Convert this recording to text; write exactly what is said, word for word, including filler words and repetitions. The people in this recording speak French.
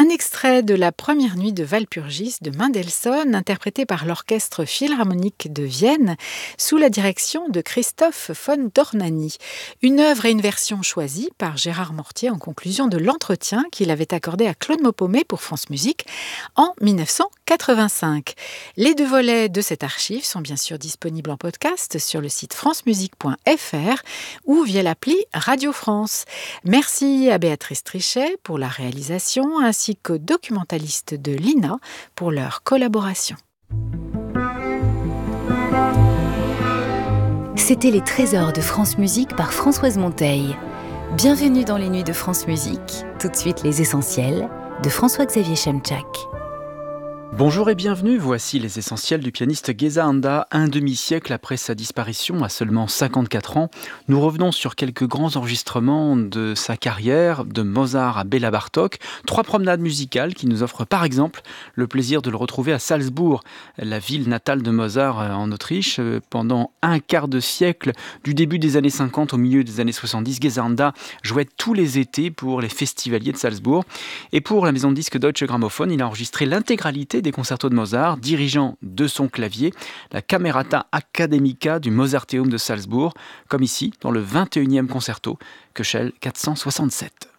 extrait de la première nuit de Walpurgis de Mendelssohn, interprété par l'Orchestre Philharmonique de Vienne, sous la direction de Christoph von Dohnanyi. Une œuvre et une version choisies par Gérard Mortier en conclusion de l'entretien qu'il avait accordé à Claude Maupaumé pour France Musique en dix-neuf cent quatre-vingt-cinq. Les deux volets de cette archive sont bien sûr disponibles en podcast sur le site francemusique point f r ou via l'appli Radio France. Merci à Béatrice Trichet pour la réalisation ainsi qu'aux documentalistes de l'I N A pour leur collaboration. C'était les trésors de France Musique par Françoise Monteil. Bienvenue dans les nuits de France Musique. Tout de suite les essentiels de François-Xavier Chemczak. Bonjour et bienvenue, voici les essentiels du pianiste Geza Anda. Un demi-siècle après sa disparition, à seulement cinquante-quatre ans, nous revenons sur quelques grands enregistrements de sa carrière, de Mozart à Béla Bartók. Trois promenades musicales qui nous offrent par exemple le plaisir de le retrouver à Salzbourg, la ville natale de Mozart en Autriche. Pendant un quart de siècle, du début des années cinquante au milieu des années soixante-dix, Geza Anda jouait tous les étés pour les festivaliers de Salzbourg. Et pour la maison de disques Deutsche Grammophon, il a enregistré l'intégralité des concertos de Mozart, dirigeant de son clavier la Camerata Academica du Mozarteum de Salzbourg, comme ici dans le vingt et unième concerto, Köchel quatre cent soixante-sept.